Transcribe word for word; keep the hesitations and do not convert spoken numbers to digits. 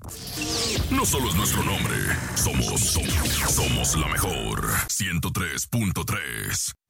No solo es nuestro nombre, somos, somos, somos la mejor. ciento tres punto tres.